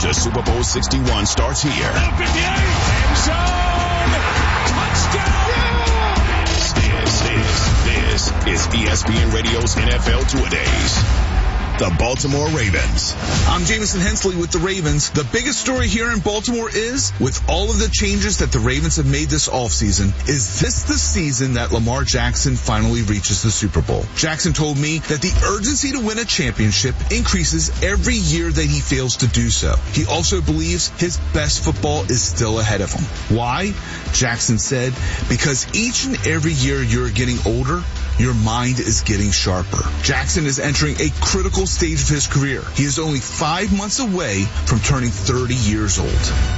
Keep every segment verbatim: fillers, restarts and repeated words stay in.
to Super Bowl sixty-one starts here. End zone. Touchdown. This, this, this is E S P N Radio's N F L Two-A-Days. The Baltimore Ravens. I'm Jamison Hensley with the Ravens. The biggest story here in Baltimore is, with all of the changes that the Ravens have made this offseason, is this the season that Lamar Jackson finally reaches the Super Bowl? Jackson told me that the urgency to win a championship increases every year that he fails to do so. He also believes his best football is still ahead of him. Why? Jackson said, because each and every year you're getting older, your mind is getting sharper. Jackson is entering a critical stage of his career. He is only five months away from turning thirty years old.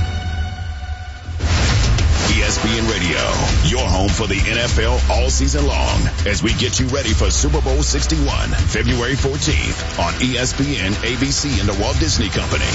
E S P N Radio, your home for the N F L all season long, as we get you ready for Super Bowl sixty-one, February fourteenth on E S P N, A B C, and the Walt Disney Company.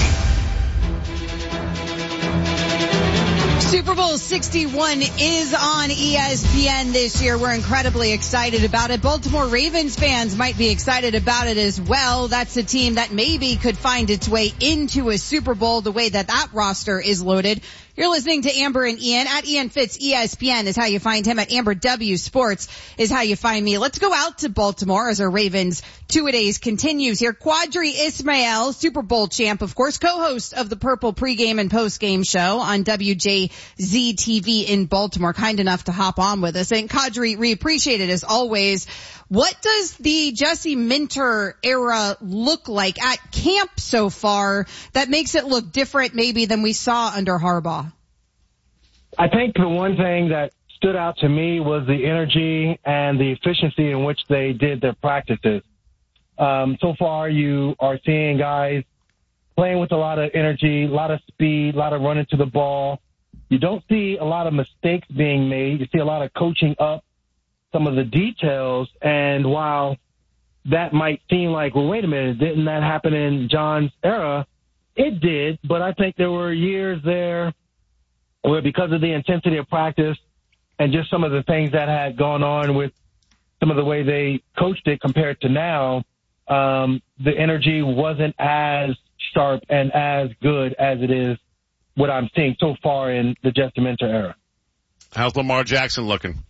Super Bowl sixty-one is on E S P N this year. We're incredibly excited about it. Baltimore Ravens fans might be excited about it as well. That's a team that maybe could find its way into a Super Bowl the way that that roster is loaded. You're listening to Amber and Ian. At Ian Fitz, E S P N is how you find him. At Amber W Sports is how you find me. Let's go out to Baltimore as our Ravens Two-A-Days continues here. Quadri Ismail, Super Bowl champ, of course, co-host of the Purple pregame and postgame show on W J Z T V in Baltimore, kind enough to hop on with us. And Quadri, we appreciate it as always. What does the Jesse Minter era look like at camp so far that makes it look different maybe than we saw under Harbaugh? I think the one thing that stood out to me was the energy and the efficiency in which they did their practices. Um, so far, you are seeing guys playing with a lot of energy, a lot of speed, a lot of running to the ball. You don't see a lot of mistakes being made. You see a lot of coaching up some of the details. And while that might seem like, well, wait a minute, didn't that happen in John's era? It did, but I think there were years there where, because of the intensity of practice and just some of the things that had gone on with some of the way they coached it compared to now, um, the energy wasn't as sharp and as good as it is what I'm seeing so far in the Jesse Minter era. How's Lamar Jackson looking?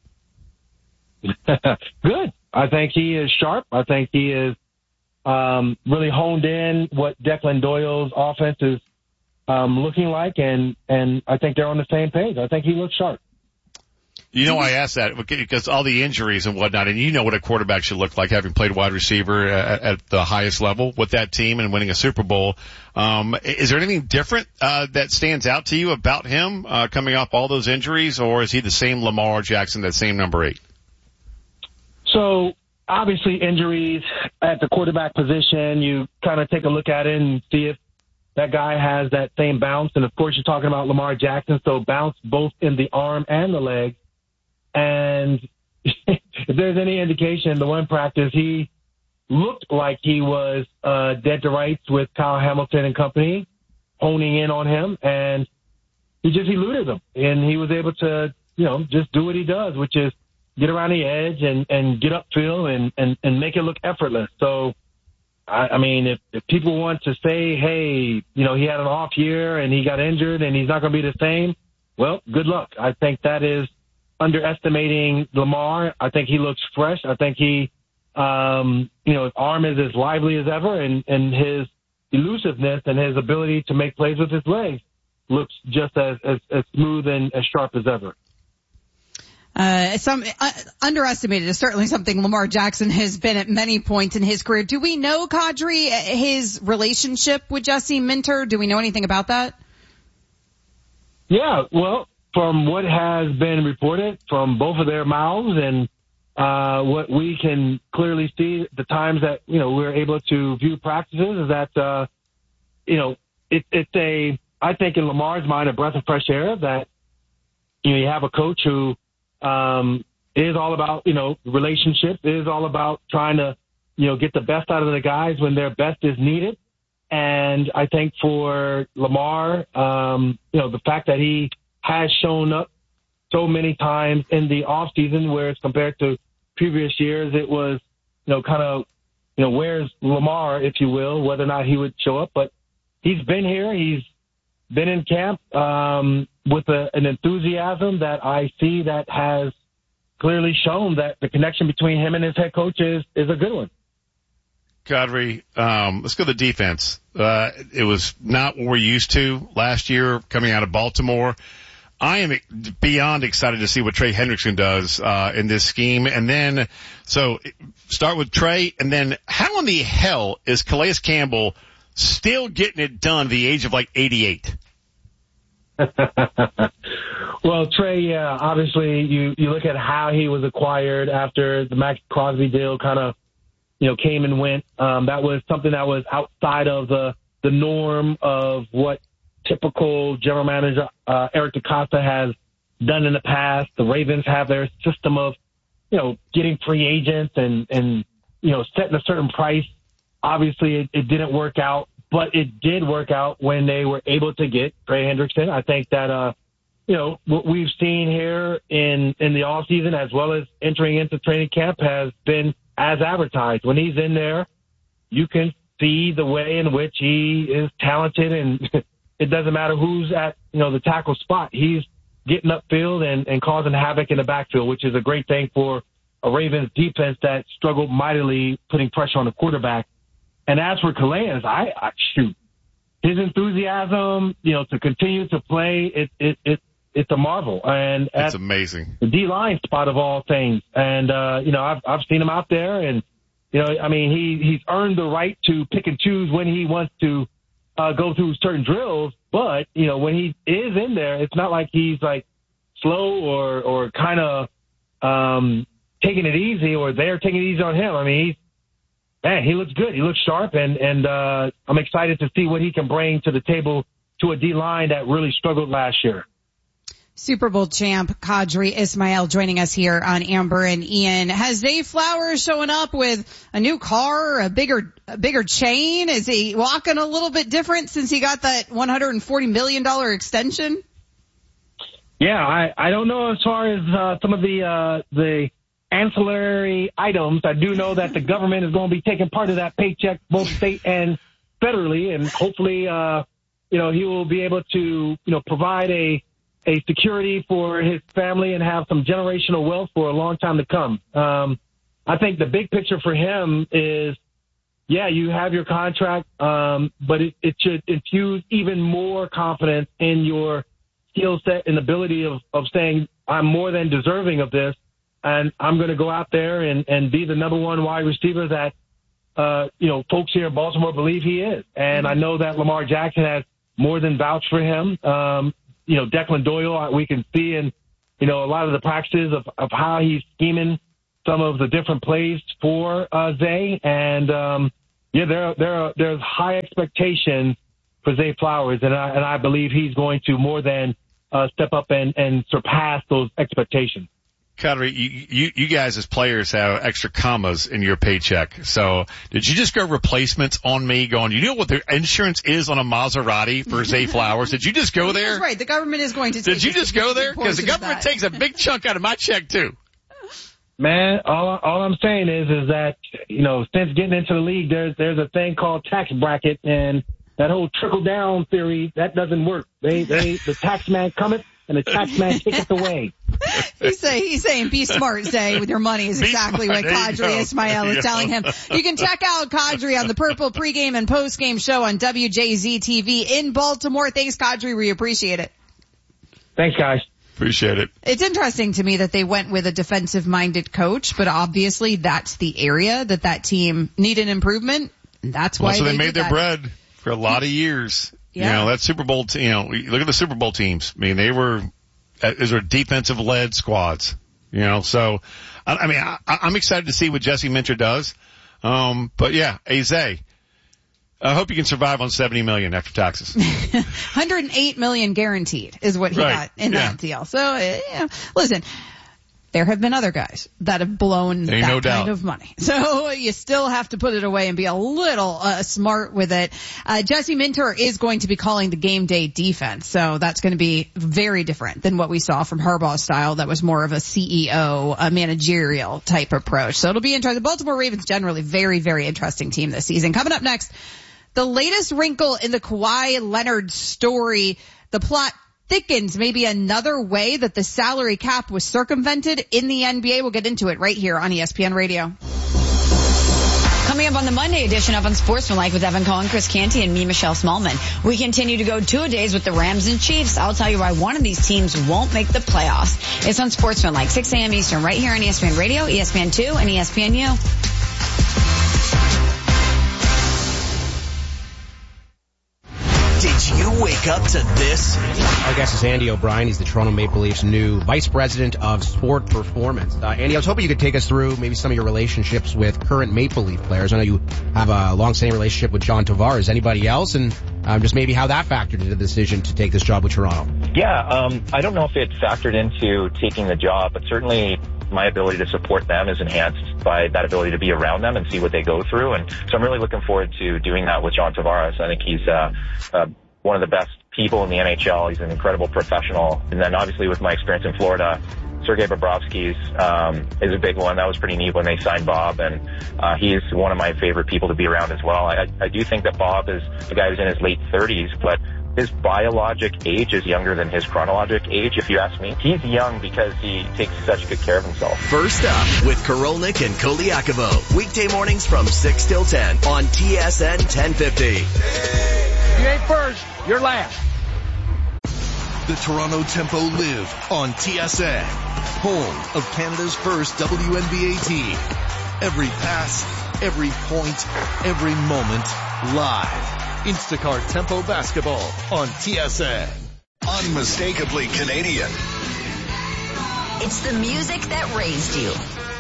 Good. I think he is sharp. I think he is um, really honed in what Declan Doyle's offense is um, looking like, and, and I think they're on the same page. I think he looks sharp. You know, I asked that because all the injuries and whatnot, and you know what a quarterback should look like, having played wide receiver at, at the highest level with that team and winning a Super Bowl. Um, is there anything different uh, that stands out to you about him uh, coming off all those injuries, or is he the same Lamar Jackson, that same number eight? So, obviously, injuries at the quarterback position, you kind of take a look at it and see if that guy has that same bounce. And, of course, you're talking about Lamar Jackson, so bounce both in the arm and the leg. And if there's any indication, the one practice, he looked like he was uh, dead to rights with Kyle Hamilton and company, honing in on him, and he just eluded them. And he was able to, you know, just do what he does, which is get around the edge and, and get upfield and, and, and make it look effortless. So, I, I mean, if, if people want to say, hey, you know, he had an off year and he got injured and he's not going to be the same, well, good luck. I think that is underestimating Lamar. I think he looks fresh. I think he, um, you know, his arm is as lively as ever, and, and his elusiveness and his ability to make plays with his legs looks just as, as, as smooth and as sharp as ever. Uh, some uh, underestimated is certainly something Lamar Jackson has been at many points in his career. Do we know, Quadri, his relationship with Jesse Minter? Do we know anything about that? Yeah, well, from what has been reported from both of their mouths and uh, what we can clearly see, the times that, you know, we're able to view practices, is that, uh, you know, it, it's a, I think in Lamar's mind, a breath of fresh air that, you know, you have a coach who um, is all about, you know, relationships, is all about trying to, you know, get the best out of the guys when their best is needed. And I think for Lamar, um, you know, the fact that he has shown up so many times in the off season, whereas compared to previous years, it was, you know, kind of, you know, where's Lamar, if you will, whether or not he would show up. But he's been here. He's been in camp um, with a, an enthusiasm that I see that has clearly shown that the connection between him and his head coach is, is a good one. Kadri, um, let's go to the defense. Uh, it was not what we're used to last year coming out of Baltimore. I am beyond excited to see what Trey Hendrickson does uh, in this scheme. And then, so start with Trey, and then how in the hell is Calais Campbell still getting it done at the age of like eighty-eight? Well, Trey, yeah, obviously you, you look at how he was acquired after the Max Crosby deal kind of, you know, came and went. Um, that was something that was outside of the, the norm of what typical general manager uh, Eric DeCosta has done in the past. The Ravens have their system of, you know, getting free agents and, and you know, setting a certain price. Obviously, it, it didn't work out, but it did work out when they were able to get Trey Hendrickson. I think that, uh, you know, what we've seen here in, in the offseason as well as entering into training camp has been as advertised. When he's in there, you can see the way in which he is talented, and it doesn't matter who's at, you know, the tackle spot. He's getting upfield and, and causing havoc in the backfield, which is a great thing for a Ravens defense that struggled mightily putting pressure on the quarterback. And as for Calais, I, I shoot his enthusiasm, you know, to continue to play, it, it, it, it's a marvel. And it's amazing. The D-line spot of all things. And, uh, you know, I've, I've seen him out there, and, you know, I mean, he, he's earned the right to pick and choose when he wants to uh, go through certain drills. But, you know, when he is in there, it's not like he's like slow or, or kind of, um, taking it easy, or they're taking it easy on him. I mean, he's, man, he looks good. He looks sharp, and, and uh, I'm excited to see what he can bring to the table to a D-line that really struggled last year. Super Bowl champ Kadri Ismail joining us here on Amber and Ian. Has Zay Flowers showing up with a new car, a bigger, a bigger chain? Is he walking a little bit different since he got that one hundred forty million dollars extension? Yeah, I, I don't know as far as uh, some of the uh, the ancillary items. I do know that the government is going to be taking part of that paycheck, both state and federally, and hopefully, uh, you know, he will be able to, you know, provide a a security for his family and have some generational wealth for a long time to come. Um, I think the big picture for him is, yeah, you have your contract, um, but it, it should infuse even more confidence in your skill set and ability of, of saying, I'm more than deserving of this, and I'm going to go out there and, and be the number one wide receiver that, uh, you know, folks here in Baltimore believe he is. And I know that Lamar Jackson has more than vouched for him. Um, you know, Declan Doyle, we can see in, you know, a lot of the practices of, of how he's scheming some of the different plays for uh, Zay. And, um, yeah, there, there are, there's high expectations for Zay Flowers, and I, and I believe he's going to more than uh, step up and, and surpass those expectations. Kadri, you, you, you guys as players have extra commas in your paycheck. So did you just go replacements on me going, you know what the insurance is on a Maserati for Zay Flowers? Did you just go there? That's right. The government is going to take Did you just go there? Because the government takes a big chunk out of my check too. Man, all, all I'm saying is, is that, you know, since getting into the league, there's, there's a thing called tax bracket, and that whole trickle down theory, that doesn't work. They, they, the tax man cometh and the tax man taketh away. He's saying, he's saying, be smart, Zay, with your money is exactly what Kadri Ismail is telling him. You can check out Kadri on the Purple pregame and postgame show on W J Z T V in Baltimore. Thanks, Kadri. We appreciate it. Thanks, guys. Appreciate it. It's interesting to me that they went with a defensive-minded coach, but obviously that's the area that that team needed improvement. And that's why well, so they, they made their that. bread for a lot of years. Yeah. You know, that Super Bowl, te- you know, look at the Super Bowl teams. I mean, they were, these are defensive-led squads, you know, so, I, I mean, I, I'm excited to see what Jesse Minter does. Um, but yeah, Zay, I hope you can survive on seventy million after taxes. one hundred eight million guaranteed is what he right. got in yeah. that deal. So, uh, yeah, listen, there have been other guys that have blown Ain't that no kind doubt. of money. So you still have to put it away and be a little uh, smart with it. Uh, Jesse Minter is going to be calling the game day defense. So that's going to be very different than what we saw from Harbaugh's style. That was more of a C E O, a managerial type approach. So it'll be interesting. The Baltimore Ravens generally very, very interesting team this season. Coming up next, The latest wrinkle in the Kawhi Leonard story, the plot thickens maybe another way that the salary cap was circumvented in the N B A. We'll get into it right here on E S P N Radio. Coming up on the Monday edition of Unsportsmanlike with Evan Cohen, Chris Canty, and me, Michelle Smallman. We continue to go two-a-days with the Rams and Chiefs. I'll tell you why one of these teams won't make the playoffs. It's Unsportsmanlike, six a.m. Eastern, right here on E S P N Radio, E S P N two, and E S P N U. Did you wake up to this? Our guest is Andy O'Brien. He's the Toronto Maple Leafs' new Vice President of Sport Performance. Uh, Andy, I was hoping you could take us through maybe some of your relationships with current Maple Leaf players. I know you have a long-standing relationship with John Tavares. Anybody else? And um, just maybe how that factored into the decision to take this job with Toronto. Yeah, um, I don't know if it factored into taking the job, but certainly my ability to support them is enhanced by that ability to be around them and see what they go through. And so I'm really looking forward to doing that with John Tavares. I think he's uh, uh, one of the best people in the N H L. He's an incredible professional. And then obviously with my experience in Florida, Sergei Bobrovsky's um, is a big one. That was pretty neat when they signed Bob, and uh, he's one of my favorite people to be around as well. I, I do think that Bob is a guy who's in his late thirties, but his biologic age is younger than his chronologic age, if you ask me. He's young because he takes such good care of himself. First up with Korolnik and Koliakovo. Weekday mornings from six till ten on T S N ten fifty. You ain't first, you're last. The Toronto Tempo live on T S N, home of Canada's first W N B A team. Every pass, every point, every moment, live. Instacart Tempo Basketball on T S N. Unmistakably Canadian. It's the music that raised you.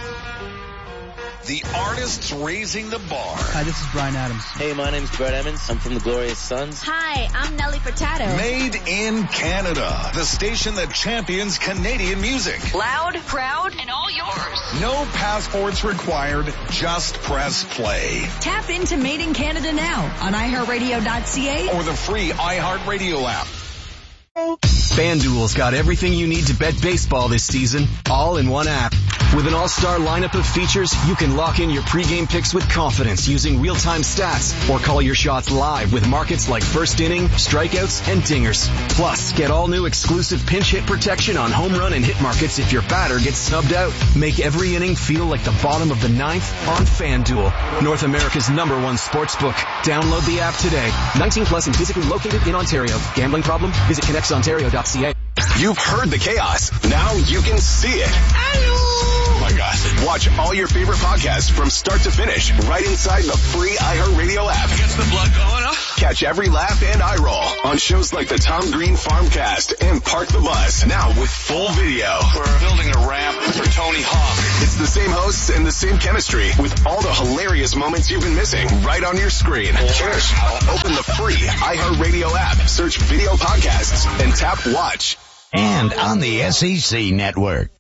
The artists raising the bar. Hi, this is Bryan Adams. Hey, my name's Brett Emmons. I'm from the Glorious Sons. Hi, I'm Nelly Furtado. Made in Canada, the station that champions Canadian music. Loud, proud, and all yours. No passports required, just press play. Tap into Made in Canada now on i heart radio dot c a or the free iHeartRadio app. FanDuel's got everything you need to bet baseball this season, all in one app. With an all-star lineup of features, you can lock in your pregame picks with confidence using real-time stats or call your shots live with markets like first inning, strikeouts, and dingers. Plus, get all new exclusive pinch hit protection on home run and hit markets if your batter gets snubbed out. Make every inning feel like the bottom of the ninth on FanDuel, North America's number one sportsbook. Download the app today. nineteen plus and physically located in Ontario. Gambling problem? Visit connects ontario dot c a. You've heard the chaos. Now you can see it. Hello! Oh my God. Watch all your favorite podcasts from start to finish right inside the free iHeartRadio app. Gets the blood going, huh? Catch every laugh and eye roll on shows like the Tom Green Farmcast and Park the Bus. Now with full video. We're building a ramp for Tony Hawk. It's the same hosts and the same chemistry with all the hilarious moments you've been missing right on your screen. Cheers. Open the free iHeartRadio app, search video podcasts, and tap watch. And on the S E C network.